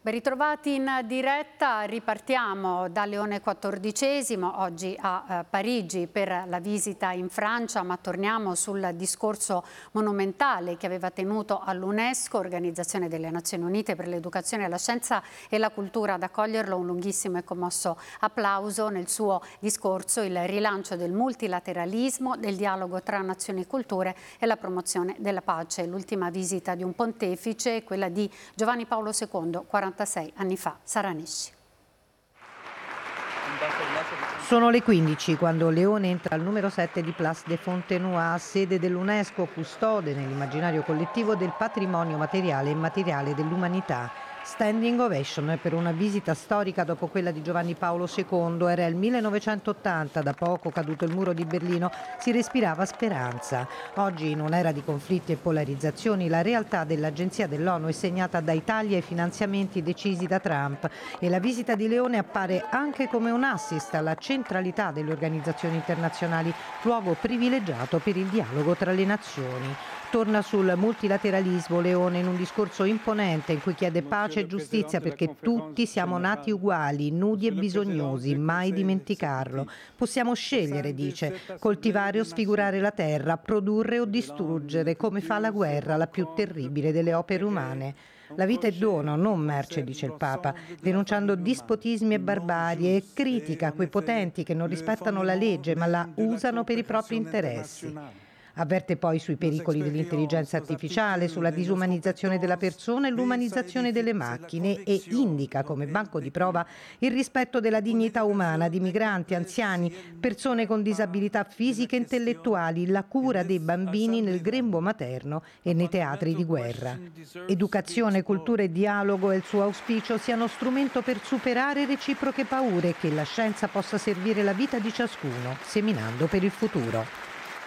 Ben ritrovati in diretta, ripartiamo da Leone XIV, oggi a Parigi per la visita in Francia, ma torniamo sul discorso monumentale che aveva tenuto all'UNESCO, Organizzazione delle Nazioni Unite per l'Educazione, la Scienza e la Cultura, ad accoglierlo un lunghissimo e commosso applauso. Nel suo discorso il rilancio del multilateralismo, del dialogo tra nazioni e culture e la promozione della pace. L'ultima visita di un pontefice, quella di Giovanni Paolo II, 46 anni fa, Saranesci. Sono le 15 quando Leone entra al numero 7 di Place de Fontenoy, sede dell'UNESCO, custode nell'immaginario collettivo del patrimonio materiale e immateriale dell'umanità. Standing ovation per una visita storica dopo quella di Giovanni Paolo II. Era il 1980, da poco caduto il muro di Berlino, si respirava speranza. Oggi, in un'era di conflitti e polarizzazioni, la realtà dell'Agenzia dell'ONU è segnata dai tagli ai finanziamenti decisi da Trump e la visita di Leone appare anche come un assist alla centralità delle organizzazioni internazionali, luogo privilegiato per il dialogo tra le nazioni. Torna sul multilateralismo Leone in un discorso imponente in cui chiede pace e giustizia perché tutti siamo nati uguali, nudi e bisognosi, mai dimenticarlo. Possiamo scegliere, dice, coltivare o sfigurare la terra, produrre o distruggere, come fa la guerra, la più terribile delle opere umane. La vita è dono, non merce, dice il Papa, denunciando dispotismi e barbarie e critica quei potenti che non rispettano la legge ma la usano per i propri interessi. Avverte poi sui pericoli dell'intelligenza artificiale, sulla disumanizzazione della persona e l'umanizzazione delle macchine e indica come banco di prova il rispetto della dignità umana di migranti, anziani, persone con disabilità fisiche e intellettuali, la cura dei bambini nel grembo materno e nei teatri di guerra. Educazione, cultura e dialogo è il suo auspicio siano strumento per superare reciproche paure e che la scienza possa servire la vita di ciascuno, seminando per il futuro.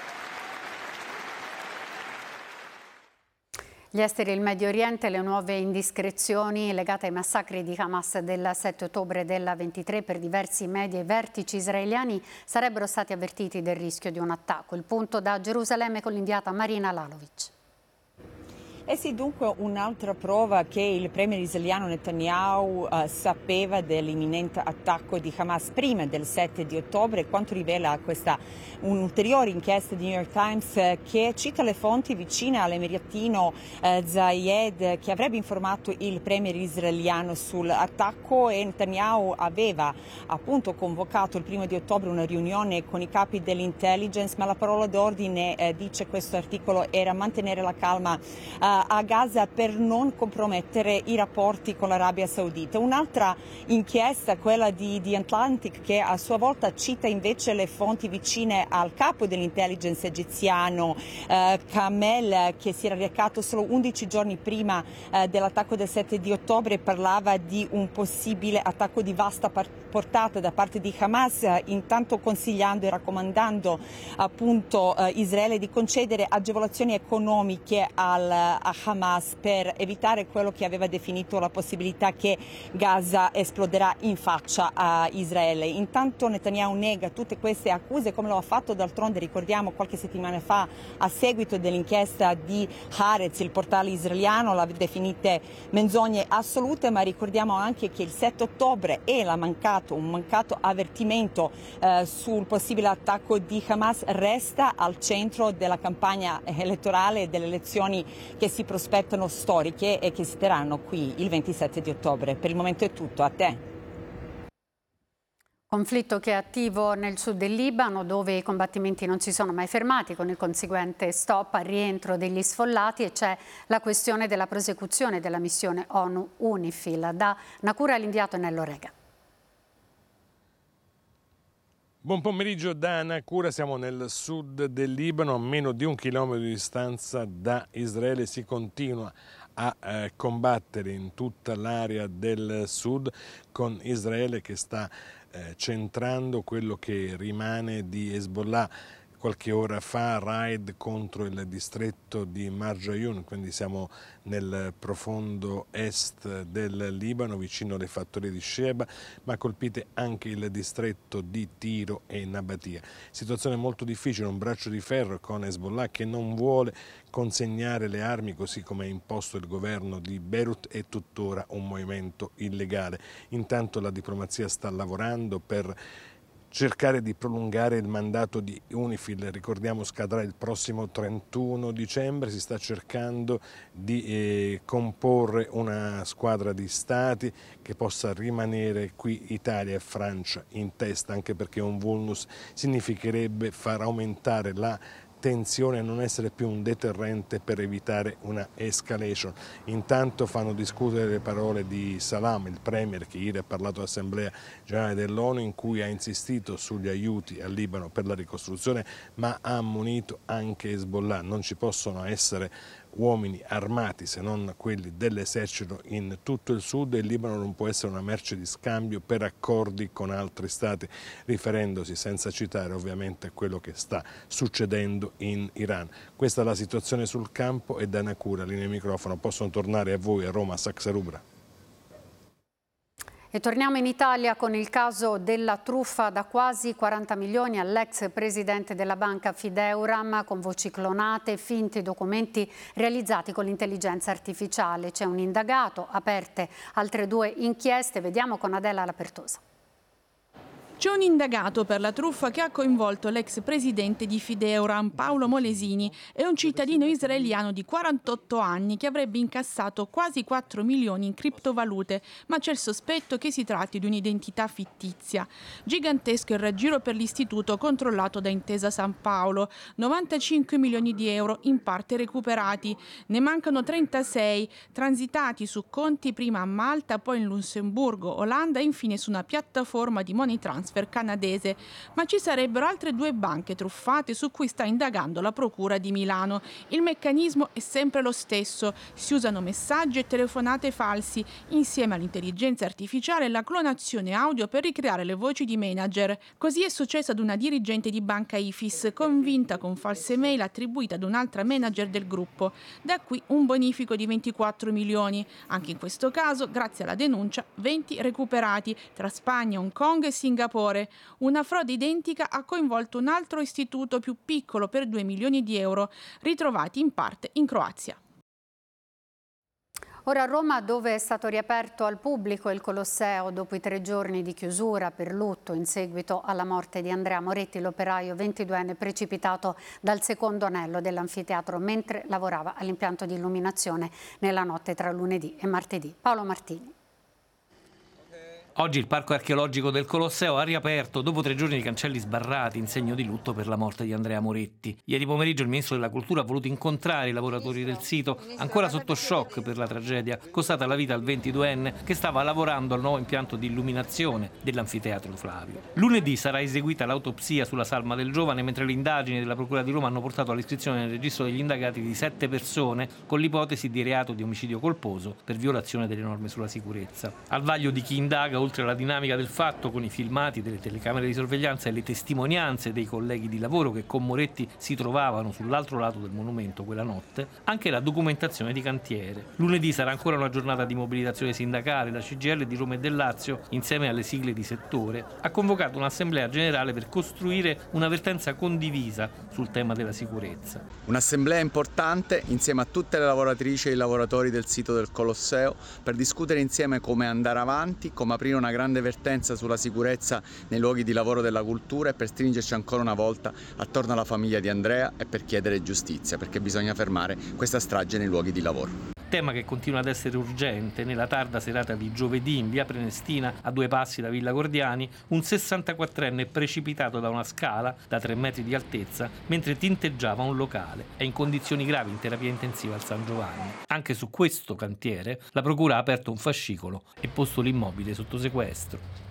Gli esteri e il Medio Oriente, le nuove indiscrezioni legate ai massacri di Hamas del 7 ottobre del 23 per diversi media e vertici israeliani sarebbero stati avvertiti del rischio di un attacco. Il punto da Gerusalemme con l'inviata Marina Lalovic. Eh sì, dunque un'altra prova che il premier israeliano Netanyahu sapeva dell'imminente attacco di Hamas prima del 7 di ottobre, quanto rivela questa un'ulteriore inchiesta di New York Times che cita le fonti vicine all'emiratino Zayed che avrebbe informato il premier israeliano sull'attacco e Netanyahu aveva appunto convocato il 1 di ottobre una riunione con i capi dell'intelligence, ma la parola d'ordine, dice questo articolo, era mantenere la calma a Gaza per non compromettere i rapporti con l'Arabia Saudita. Un'altra inchiesta, quella di Atlantic, che a sua volta cita invece le fonti vicine al capo dell'intelligence egiziano Kamel, che si era recato solo 11 giorni prima dell'attacco del 7 di ottobre, parlava di un possibile attacco di vasta portata da parte di Hamas, intanto consigliando e raccomandando appunto Israele di concedere agevolazioni economiche a Hamas per evitare quello che aveva definito la possibilità che Gaza esploderà in faccia a Israele. Intanto Netanyahu nega tutte queste accuse, come lo ha fatto d'altronde, ricordiamo, qualche settimana fa a seguito dell'inchiesta di Haaretz, il portale israeliano, l'ha definite menzogne assolute, ma ricordiamo anche che il 7 ottobre e un mancato avvertimento sul possibile attacco di Hamas resta al centro della campagna elettorale e delle elezioni che si prospettano storiche e che si terranno qui il 27 di ottobre. Per il momento è tutto, a te. Conflitto che è attivo nel sud del Libano, dove i combattimenti non si sono mai fermati, con il conseguente stop al rientro degli sfollati, e c'è la questione della prosecuzione della missione ONU UNIFIL. Da Nacura l'inviato Nello Rega. Buon pomeriggio da Nacura, siamo nel sud del Libano, a meno di 1 chilometro di distanza da Israele. Si continua a combattere in tutta l'area del sud, con Israele che sta centrando quello che rimane di Hezbollah qualche ora fa raid contro il distretto di Marj Ayoun, quindi siamo nel profondo est del Libano, vicino alle fattorie di Sheba, ma colpite anche il distretto di Tiro e Nabatia. Situazione molto difficile, un braccio di ferro con Hezbollah che non vuole consegnare le armi, così come ha imposto il governo di Beirut, è tuttora un movimento illegale. Intanto la diplomazia sta lavorando per cercare di prolungare il mandato di UNIFIL, ricordiamo scadrà il prossimo 31 dicembre, si sta cercando di comporre una squadra di stati che possa rimanere qui, Italia e Francia in testa, anche perché un vulnus significherebbe far aumentare la tensione a non essere più un deterrente per evitare una escalation. Intanto fanno discutere le parole di Salam, il premier che ieri ha parlato all'Assemblea Generale dell'ONU, in cui ha insistito sugli aiuti al Libano per la ricostruzione, ma ha ammonito anche Hezbollah. Non ci possono essere uomini armati se non quelli dell'esercito in tutto il sud, e il Libano non può essere una merce di scambio per accordi con altri stati, riferendosi senza citare ovviamente quello che sta succedendo in Iran. Questa è la situazione sul campo, e da Nacura, linea di microfono, possono tornare a voi a Roma, Saxa Rubra. E torniamo in Italia con il caso della truffa da quasi 40 milioni all'ex presidente della banca Fideuram, con voci clonate e finti documenti realizzati con l'intelligenza artificiale. C'è un indagato, aperte altre 2 inchieste. Vediamo con Adela Lapertosa. C'è un indagato per la truffa che ha coinvolto l'ex presidente di Fideuram, Paolo Molesini, e un cittadino israeliano di 48 anni che avrebbe incassato quasi 4 milioni in criptovalute, ma c'è il sospetto che si tratti di un'identità fittizia. Gigantesco il raggiro per l'istituto controllato da Intesa San Paolo, 95 milioni di euro in parte recuperati. Ne mancano 36, transitati su conti prima a Malta, poi in Lussemburgo, Olanda e infine su una piattaforma di money transfer canadese, ma ci sarebbero altre 2 banche truffate su cui sta indagando la Procura di Milano. Il meccanismo è sempre lo stesso: si usano messaggi e telefonate falsi insieme all'intelligenza artificiale e la clonazione audio per ricreare le voci di manager. Così è successo ad una dirigente di Banca Ifis, convinta con false mail attribuite ad un'altra manager del gruppo. Da qui un bonifico di 24 milioni. Anche in questo caso, grazie alla denuncia, 20 recuperati tra Spagna, Hong Kong e Singapore. Una frode identica ha coinvolto un altro istituto più piccolo per 2 milioni di euro, ritrovati in parte in Croazia. Ora a Roma, dove è stato riaperto al pubblico il Colosseo dopo i 3 giorni di chiusura per lutto in seguito alla morte di Andrea Moretti, l'operaio 22enne precipitato dal secondo anello dell'anfiteatro mentre lavorava all'impianto di illuminazione nella notte tra lunedì e martedì. Paolo Martini. Oggi il Parco Archeologico del Colosseo ha riaperto dopo 3 giorni di cancelli sbarrati in segno di lutto per la morte di Andrea Moretti. Ieri pomeriggio il Ministro della Cultura ha voluto incontrare i lavoratori del sito, ancora sotto shock per la tragedia costata la vita al 22enne che stava lavorando al nuovo impianto di illuminazione dell'anfiteatro Flavio. Lunedì sarà eseguita l'autopsia sulla salma del giovane, mentre le indagini della Procura di Roma hanno portato all'iscrizione nel registro degli indagati di 7 persone con l'ipotesi di reato di omicidio colposo per violazione delle norme sulla sicurezza. Al vaglio di chi indaga, oltre alla dinamica del fatto con i filmati delle telecamere di sorveglianza e le testimonianze dei colleghi di lavoro che con Moretti si trovavano sull'altro lato del monumento quella notte, anche la documentazione di cantiere. Lunedì sarà ancora una giornata di mobilitazione sindacale. La CGIL di Roma e del Lazio, insieme alle sigle di settore, ha convocato un'assemblea generale per costruire un'avvertenza condivisa sul tema della sicurezza. Un'assemblea importante insieme a tutte le lavoratrici e i lavoratori del sito del Colosseo per discutere insieme come andare avanti, come aprire una grande vertenza sulla sicurezza nei luoghi di lavoro della cultura e per stringerci ancora una volta attorno alla famiglia di Andrea e per chiedere giustizia, perché bisogna fermare questa strage nei luoghi di lavoro. Tema che continua ad essere urgente. Nella tarda serata di giovedì in via Prenestina, a 2 passi da Villa Gordiani, un 64enne è precipitato da una scala da 3 metri di altezza mentre tinteggiava un locale. È in condizioni gravi in terapia intensiva al San Giovanni. Anche su questo cantiere la Procura ha aperto un fascicolo e posto l'immobile sotto sequestro.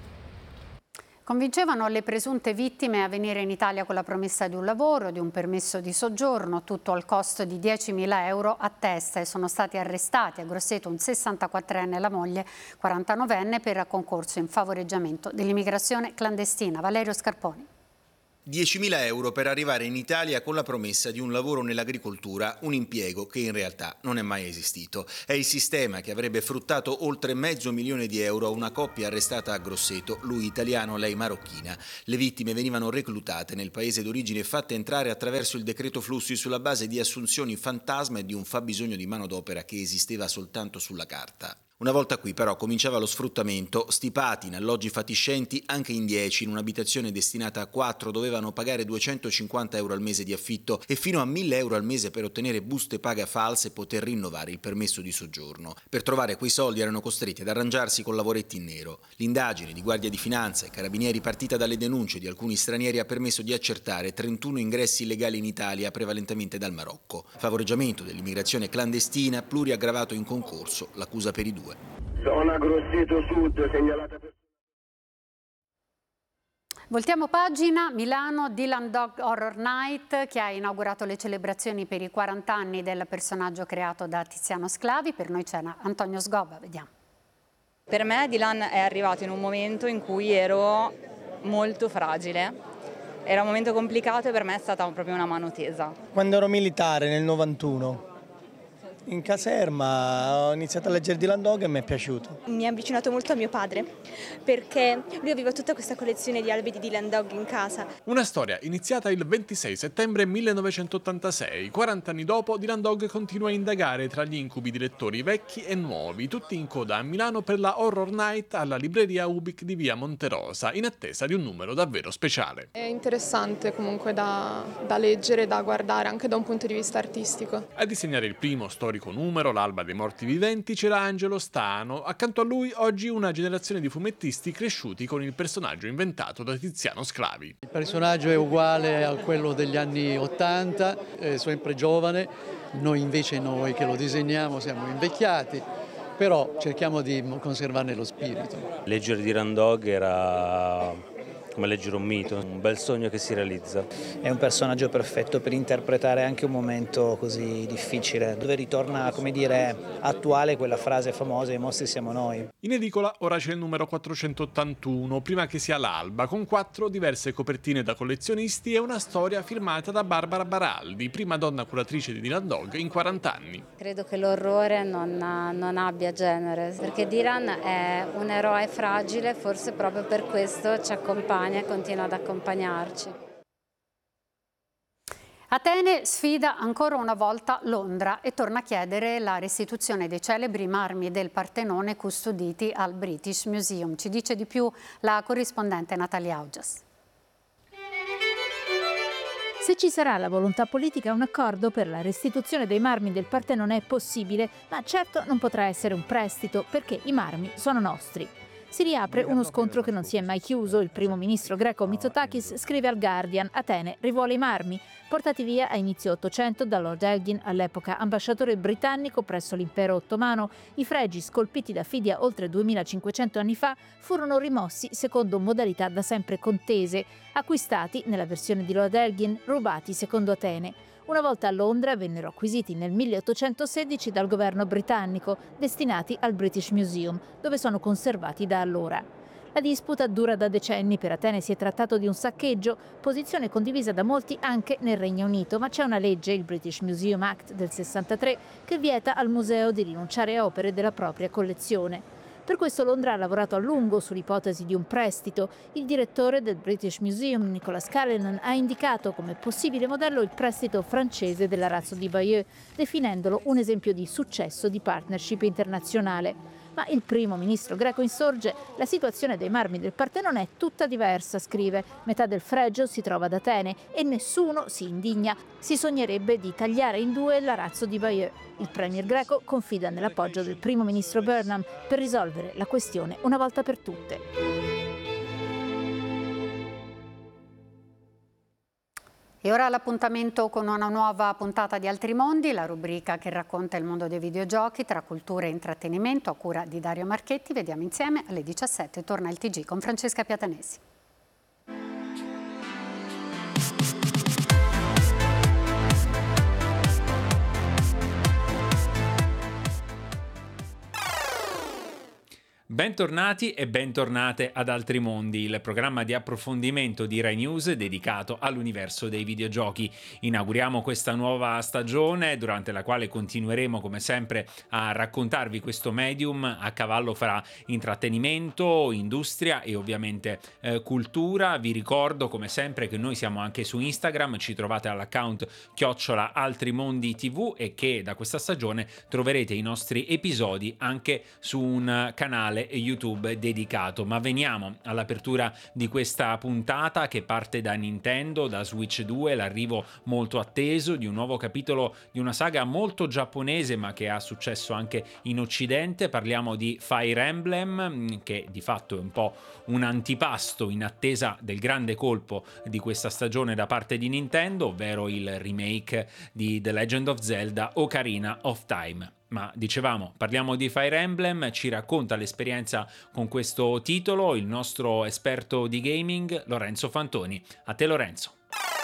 Convincevano le presunte vittime a venire in Italia con la promessa di un lavoro, di un permesso di soggiorno, tutto al costo di 10.000 euro a testa, e sono stati arrestati a Grosseto un 64enne e la moglie 49enne per concorso in favoreggiamento dell'immigrazione clandestina. Valerio Scarponi. 10.000 euro per arrivare in Italia con la promessa di un lavoro nell'agricoltura, un impiego che in realtà non è mai esistito. È il sistema che avrebbe fruttato oltre $500.000 a una coppia arrestata a Grosseto, lui italiano, lei marocchina. Le vittime venivano reclutate nel paese d'origine e fatte entrare attraverso il decreto flussi sulla base di assunzioni fantasma e di un fabbisogno di manodopera che esisteva soltanto sulla carta. Una volta qui però cominciava lo sfruttamento, stipati in alloggi fatiscenti anche in 10, in un'abitazione destinata a 4 dovevano pagare 250 euro al mese di affitto e fino a 1.000 euro al mese per ottenere buste paga false e poter rinnovare il permesso di soggiorno. Per trovare quei soldi erano costretti ad arrangiarsi con lavoretti in nero. L'indagine di Guardia di Finanza e Carabinieri partita dalle denunce di alcuni stranieri ha permesso di accertare 31 ingressi illegali in Italia, prevalentemente dal Marocco. Favoreggiamento dell'immigrazione clandestina, pluriaggravato in concorso, l'accusa per i due. Zona Grosseto Sud, segnalata per... Voltiamo pagina. Milano, Dylan Dog Horror Night, che ha inaugurato le celebrazioni per i 40 anni del personaggio creato da Tiziano Sclavi. Per noi c'è Antonio Sgobba, vediamo. Per me Dylan è arrivato in un momento in cui ero molto fragile. Era un momento complicato e per me è stata proprio una mano tesa. Quando ero militare nel 91, in caserma ho iniziato a leggere Dylan Dog e mi è piaciuto. Mi ha avvicinato molto a mio padre perché lui aveva tutta questa collezione di albi di Dylan Dog in casa. Una storia iniziata il 26 settembre 1986. 40 anni dopo Dylan Dog continua a indagare tra gli incubi di lettori vecchi e nuovi, tutti in coda a Milano per la Horror Night alla libreria Ubik di via Monterosa, in attesa di un numero davvero speciale. È interessante comunque da leggere, da guardare anche da un punto di vista artistico. A disegnare il primo storico numero, l'Alba dei Morti Viventi, c'era Angelo Stano. Accanto a lui oggi una generazione di fumettisti cresciuti con il personaggio inventato da Tiziano Sclavi. Il personaggio è uguale a quello degli anni 80, è sempre giovane, noi che lo disegniamo siamo invecchiati, però cerchiamo di conservarne lo spirito. Leggere Dylan Dog era come leggere un mito, un bel sogno che si realizza. È un personaggio perfetto per interpretare anche un momento così difficile, dove ritorna, come dire, attuale quella frase famosa, i mostri siamo noi. In edicola ora c'è il numero 481, prima che sia l'Alba, con 4 diverse copertine da collezionisti e una storia firmata da Barbara Baraldi, prima donna curatrice di Dylan Dog in 40 anni. Credo che l'orrore non abbia genere, perché Dylan è un eroe fragile, forse proprio per questo ci accompagna e continua ad accompagnarci. Atene sfida ancora una volta Londra e torna a chiedere la restituzione dei celebri marmi del Partenone custoditi al British Museum. Ci dice di più la corrispondente Natalia Augias. Se ci sarà la volontà politica, un accordo per la restituzione dei marmi del Partenone è possibile, ma certo non potrà essere un prestito perché i marmi sono nostri. Si riapre uno scontro che non si è mai chiuso. Il primo ministro greco Mitsotakis scrive al Guardian: Atene rivuole i marmi, portati via a inizio Ottocento da Lord Elgin, all'epoca ambasciatore britannico presso l'impero ottomano. I fregi scolpiti da Fidia oltre 2500 anni fa furono rimossi secondo modalità da sempre contese, acquistati nella versione di Lord Elgin, rubati secondo Atene. Una volta a Londra vennero acquisiti nel 1816 dal governo britannico, destinati al British Museum, dove sono conservati da allora. La disputa dura da decenni, per Atene si è trattato di un saccheggio, posizione condivisa da molti anche nel Regno Unito, ma c'è una legge, il British Museum Act del 63, che vieta al museo di rinunciare a opere della propria collezione. Per questo Londra ha lavorato a lungo sull'ipotesi di un prestito. Il direttore del British Museum, Nicolas Callinan, ha indicato come possibile modello il prestito francese dell'Arazzo di Bayeux, definendolo un esempio di successo di partnership internazionale. Ma il primo ministro greco insorge: la situazione dei marmi del Partenone è tutta diversa, scrive. Metà del fregio si trova ad Atene e nessuno si indigna. Si sognerebbe di tagliare in due l'Arazzo di Bayeux. Il premier greco confida nell'appoggio del primo ministro Burnham per risolvere la questione una volta per tutte. E ora l'appuntamento con una nuova puntata di Altri Mondi, la rubrica che racconta il mondo dei videogiochi tra cultura e intrattenimento a cura di Dario Marchetti. Vediamo insieme alle 17, torna il TG con Francesca Piatanesi. Bentornati e bentornate ad Altri Mondi, il programma di approfondimento di Rai News dedicato all'universo dei videogiochi. Inauguriamo questa nuova stagione durante la quale continueremo come sempre a raccontarvi questo medium a cavallo fra intrattenimento, industria e ovviamente cultura. Vi ricordo come sempre che noi siamo anche su Instagram, ci trovate all'account @AltriMondiTV e che da questa stagione troverete i nostri episodi anche su un canale YouTube dedicato. Ma veniamo all'apertura di questa puntata che parte da Nintendo, da Switch 2, l'arrivo molto atteso di un nuovo capitolo di una saga molto giapponese ma che ha successo anche in Occidente. Parliamo di Fire Emblem, che di fatto è un po' un antipasto in attesa del grande colpo di questa stagione da parte di Nintendo, ovvero il remake di The Legend of Zelda Ocarina of Time. Ma dicevamo, parliamo di Fire Emblem, ci racconta l'esperienza con questo titolo il nostro esperto di gaming Lorenzo Fantoni. A te Lorenzo.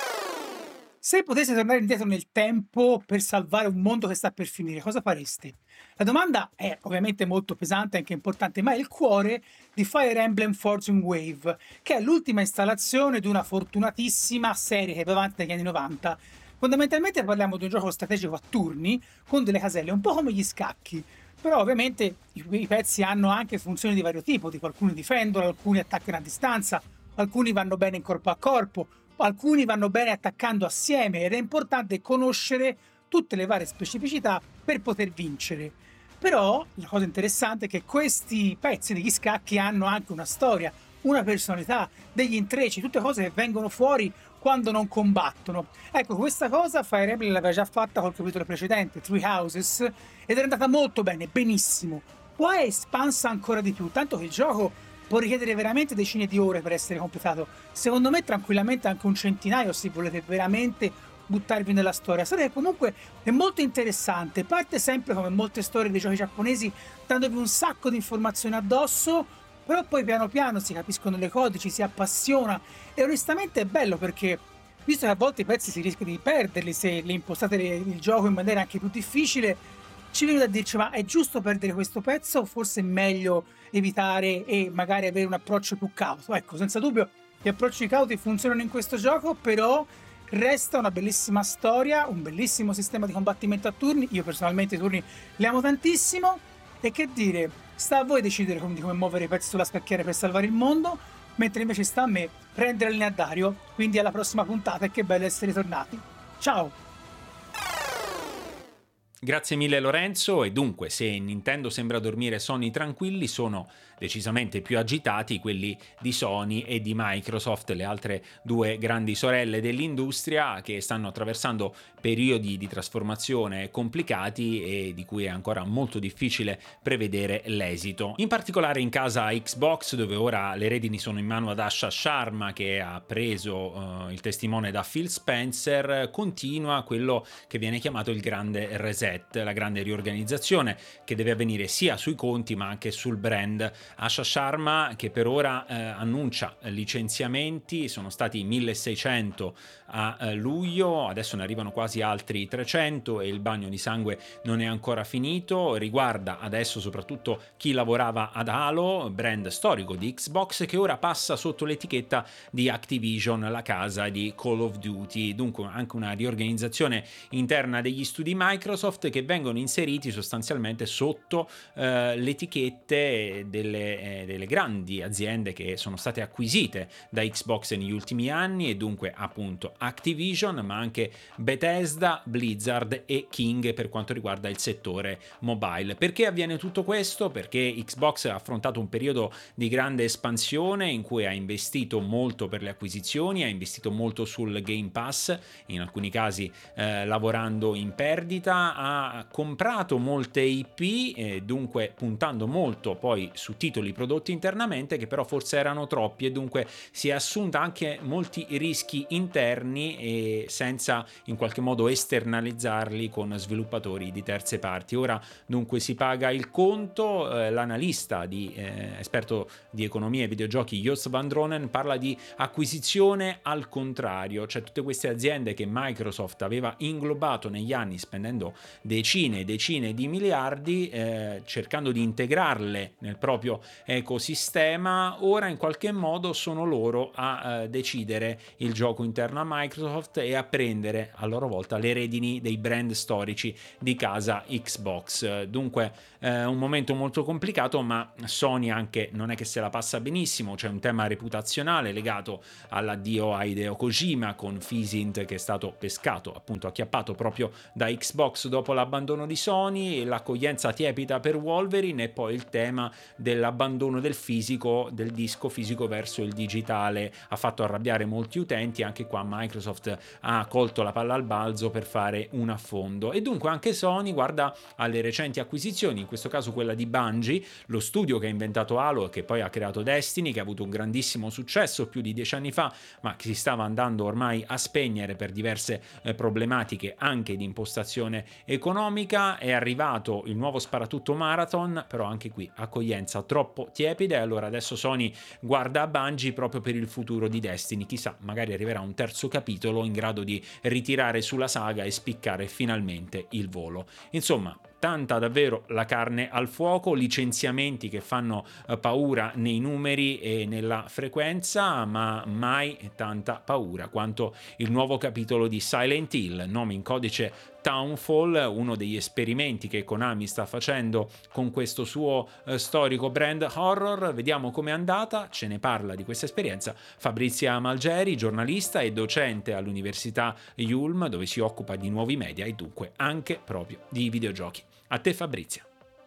Se poteste tornare indietro nel tempo per salvare un mondo che sta per finire, cosa fareste? La domanda è ovviamente molto pesante e anche importante, ma è il cuore di Fire Emblem Fortune Wave, che è l'ultima installazione di una fortunatissima serie che va avanti dagli anni 90. Fondamentalmente parliamo di un gioco strategico a turni con delle caselle, un po' come gli scacchi, però ovviamente i pezzi hanno anche funzioni di vario tipo, alcuni difendono, alcuni attaccano a distanza, alcuni vanno bene in corpo a corpo, alcuni vanno bene attaccando assieme ed è importante conoscere tutte le varie specificità per poter vincere. Però la cosa interessante è che questi pezzi degli scacchi hanno anche una storia, una personalità, degli intrecci, tutte cose che vengono fuori quando non combattono. Ecco, questa cosa Fire Emblem l'aveva già fatta col capitolo precedente, Three Houses, ed è andata molto bene, benissimo. Qua è espansa ancora di più, tanto che il gioco può richiedere veramente decine di ore per essere completato. Secondo me tranquillamente anche un centinaio se volete veramente buttarvi nella storia. Storia che comunque è molto interessante, parte sempre come molte storie dei giochi giapponesi dandovi un sacco di informazioni addosso, però poi piano piano si capiscono le cose, ci si appassiona e onestamente è bello perché, visto che a volte i pezzi si rischia di perderli se le impostate il gioco in maniera anche più difficile, ci viene da dirci ma è giusto perdere questo pezzo o forse è meglio evitare e magari avere un approccio più cauto? Ecco, senza dubbio gli approcci cauti funzionano in questo gioco, però resta una bellissima storia, un bellissimo sistema di combattimento a turni. Io personalmente i turni li amo tantissimo e che dire, sta a voi decidere come muovere i pezzi sulla scacchiera per salvare il mondo, mentre invece sta a me prendere il linea a Dario. Quindi alla prossima puntata e che bello essere tornati. Ciao! Grazie mille Lorenzo. E dunque, se Nintendo sembra dormire sonni tranquilli, sono decisamente più agitati quelli di Sony e di Microsoft, le altre due grandi sorelle dell'industria che stanno attraversando periodi di trasformazione complicati e di cui è ancora molto difficile prevedere l'esito. In particolare in casa Xbox, dove ora le redini sono in mano ad Asha Sharma, che ha preso il testimone da Phil Spencer, continua quello che viene chiamato il grande reset, la grande riorganizzazione che deve avvenire sia sui conti ma anche sul brand. Asha Sharma, che per ora annuncia licenziamenti, sono stati 1600 a luglio, adesso ne arrivano quasi altri 300 e il bagno di sangue non è ancora finito. Riguarda adesso soprattutto chi lavorava ad Halo, brand storico di Xbox, che ora passa sotto l'etichetta di Activision, la casa di Call of Duty. Dunque anche una riorganizzazione interna degli studi Microsoft che vengono inseriti sostanzialmente sotto le etichette delle grandi aziende che sono state acquisite da Xbox negli ultimi anni, e dunque appunto Activision, ma anche Bethesda, Blizzard e King per quanto riguarda il settore mobile. Perché avviene tutto questo? Perché Xbox ha affrontato un periodo di grande espansione in cui ha investito molto per le acquisizioni, ha investito molto sul Game Pass, in alcuni casi lavorando in perdita, ha comprato molte IP, dunque puntando molto poi su titoli prodotti internamente che però forse erano troppi, e dunque si è assunta anche molti rischi interni e senza in qualche modo esternalizzarli con sviluppatori di terze parti. Ora dunque si paga il conto. L'analista esperto di economia e videogiochi Joost van Dronen parla di acquisizione al contrario, cioè tutte queste aziende che Microsoft aveva inglobato negli anni spendendo decine e decine di miliardi, cercando di integrarle nel proprio ecosistema. Ora in qualche modo sono loro a decidere il gioco interno a Microsoft e a prendere a loro volta le redini dei brand storici di casa Xbox. Dunque un momento molto complicato, ma Sony anche non è che se la passa benissimo. C'è un tema reputazionale legato all'addio a Hideo Kojima, con Physint che è stato pescato, appunto acchiappato proprio da Xbox dopo l'abbandono di Sony, e l'accoglienza tiepida per Wolverine, e poi il tema dell'abbandono del fisico, del disco fisico verso il digitale. Ha fatto arrabbiare molti utenti. Anche qua Microsoft ha colto la palla al balzo per fare un affondo, e dunque anche Sony guarda alle recenti acquisizioni, in questo caso quella di Bungie, lo studio che ha inventato Halo e che poi ha creato Destiny, che ha avuto un grandissimo successo più di 10 anni fa, ma che si stava andando ormai a spegnere per diverse problematiche anche di impostazione economica. È arrivato il nuovo sparatutto Marathon, però anche qui accoglienza troppo tiepida, e allora adesso Sony guarda a Bungie proprio per il futuro di Destiny. Chissà, magari arriverà un terzo capitolo in grado di ritirare sulla saga e spiccare finalmente il volo. Insomma, tanta davvero la carne al fuoco, licenziamenti che fanno paura nei numeri e nella frequenza, ma mai tanta paura quanto il nuovo capitolo di Silent Hill, nome in codice Townfall, uno degli esperimenti che Konami sta facendo con questo suo storico brand horror. Vediamo com'è andata. Ce ne parla di questa esperienza Fabrizia Malgeri, giornalista e docente all'Università Yulm, dove si occupa di nuovi media e dunque anche proprio di videogiochi. A te Fabrizia.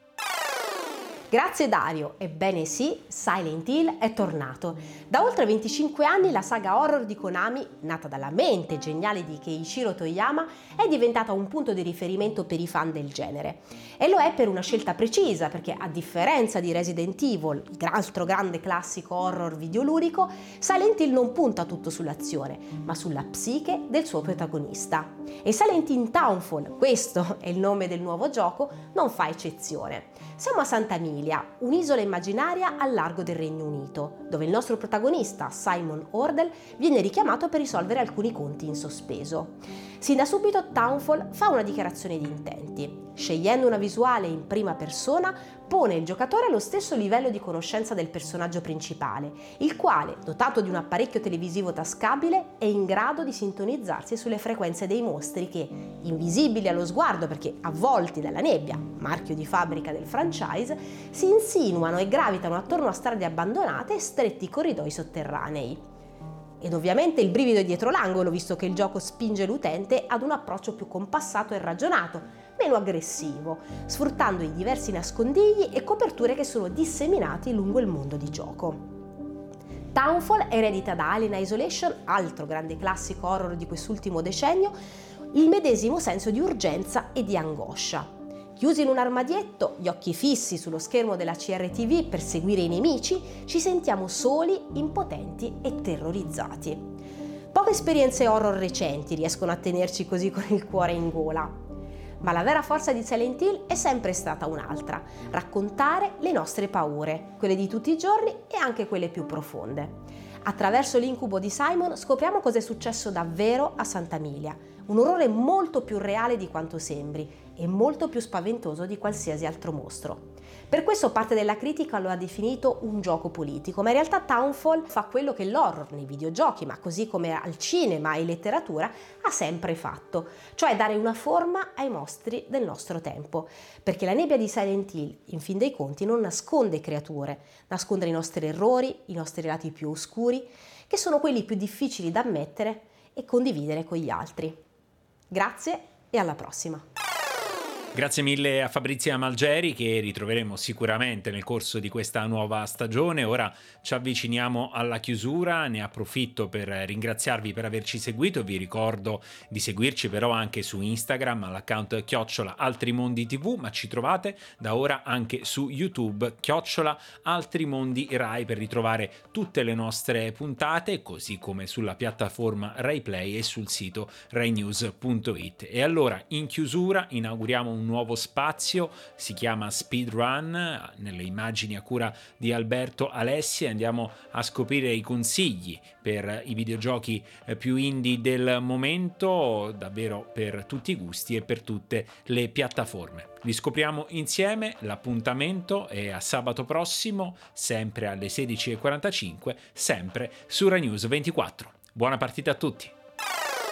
Grazie Dario, ebbene sì, Silent Hill è tornato. Da oltre 25 anni la saga horror di Konami, nata dalla mente geniale di Keiichiro Toyama, è diventata un punto di riferimento per i fan del genere. E lo è per una scelta precisa, perché a differenza di Resident Evil, altro grande classico horror videoludico, Silent Hill non punta tutto sull'azione, ma sulla psiche del suo protagonista. E Silent Hill Townfall, questo è il nome del nuovo gioco, non fa eccezione. Siamo a Sant'Emilia, un'isola immaginaria al largo del Regno Unito, dove il nostro protagonista, Simon Ordell, viene richiamato per risolvere alcuni conti in sospeso. Sin da subito Townfall fa una dichiarazione di intenti. Scegliendo una visuale in prima persona, pone il giocatore allo stesso livello di conoscenza del personaggio principale, il quale, dotato di un apparecchio televisivo tascabile, è in grado di sintonizzarsi sulle frequenze dei mostri che, invisibili allo sguardo perché avvolti dalla nebbia, marchio di fabbrica del franchise, si insinuano e gravitano attorno a strade abbandonate e stretti corridoi sotterranei. Ed ovviamente il brivido è dietro l'angolo, visto che il gioco spinge l'utente ad un approccio più compassato e ragionato, meno aggressivo, sfruttando i diversi nascondigli e coperture che sono disseminati lungo il mondo di gioco. Townfall eredita da Alien Isolation, altro grande classico horror di quest'ultimo decennio, il medesimo senso di urgenza e di angoscia. Chiusi in un armadietto, gli occhi fissi sullo schermo della CRTV per seguire i nemici, ci sentiamo soli, impotenti e terrorizzati. Poche esperienze horror recenti riescono a tenerci così con il cuore in gola. Ma la vera forza di Silent Hill è sempre stata un'altra: raccontare le nostre paure, quelle di tutti i giorni e anche quelle più profonde. Attraverso l'incubo di Simon scopriamo cosa è successo davvero a Sant'Emilia, un orrore molto più reale di quanto sembri e molto più spaventoso di qualsiasi altro mostro. Per questo parte della critica lo ha definito un gioco politico, ma in realtà Townfall fa quello che l'horror nei videogiochi, ma così come al cinema e in letteratura, ha sempre fatto, cioè dare una forma ai mostri del nostro tempo. Perché la nebbia di Silent Hill, in fin dei conti, non nasconde creature, nasconde i nostri errori, i nostri lati più oscuri, che sono quelli più difficili da ammettere e condividere con gli altri. Grazie e alla prossima! Grazie mille a Fabrizia Malgeri, che ritroveremo sicuramente nel corso di questa nuova stagione. Ora ci avviciniamo alla chiusura, ne approfitto per ringraziarvi per averci seguito. Vi ricordo di seguirci però anche su Instagram all'account @altrimonditv, ma ci trovate da ora anche su YouTube @altrimondiraI per ritrovare tutte le nostre puntate, così come sulla piattaforma RaiPlay e sul sito rainews.it. E allora in chiusura inauguriamo un un nuovo spazio, si chiama Speedrun, nelle immagini a cura di Alberto Alessi. Andiamo a scoprire i consigli per i videogiochi più indie del momento, davvero per tutti i gusti e per tutte le piattaforme. Li scopriamo insieme, l'appuntamento è a sabato prossimo, sempre alle 16:45, sempre su Rai News 24. Buona partita a tutti!